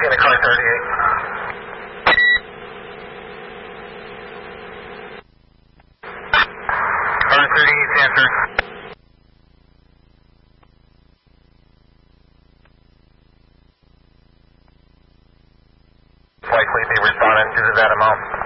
in a car 38. Car 38 answer. Likely they responded to that amount.